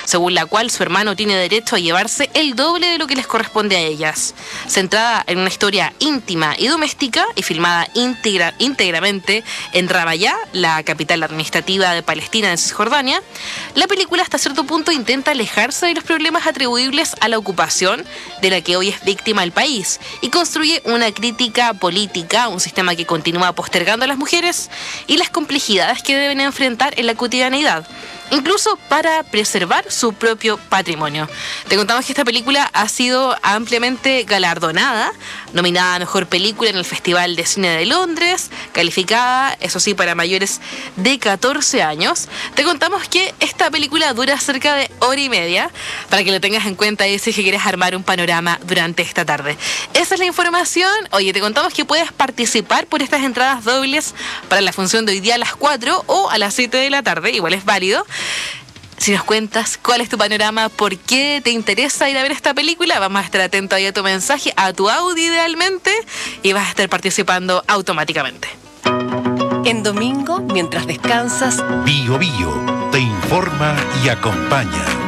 según la cual su hermano tiene derecho a llevarse el doble de lo que les corresponde a ellas. Centrada en una historia íntima y doméstica y filmada íntegramente en Ramallah, la capital administrativa de Palestina en Cisjordania, la película hasta cierto punto intenta alejarse de los problemas atribuibles a la ocupación de la que hoy es víctima el país y construye una crítica política a un sistema que continúa postergando a las mujeres y las complejidades que deben enfrentar en la cotidianeidad, incluso para preservar su propio patrimonio. Te contamos que esta película ha sido ampliamente galardonada, nominada a Mejor Película en el Festival de Cine de Londres, calificada, eso sí, para mayores de 14 años. Te contamos que esta película dura cerca de hora y media, para que lo tengas en cuenta y si quieres armar un panorama durante esta tarde. Esa es la información. Oye, te contamos que puedes participar por estas entradas dobles para la función de hoy día a las 4 o a las 7 de la tarde, igual es válido. Si nos cuentas cuál es tu panorama, por qué te interesa ir a ver esta película, vamos a estar atentos ahí a tu mensaje, a tu audio idealmente, y vas a estar participando automáticamente. En domingo, mientras descansas, Bio Bio te informa y acompaña.